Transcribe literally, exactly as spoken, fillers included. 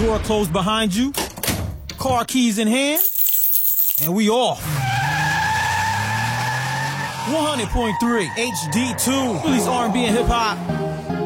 door closed behind you, car keys in hand, and we off. one hundred point three H D two, release R and B and hip hop.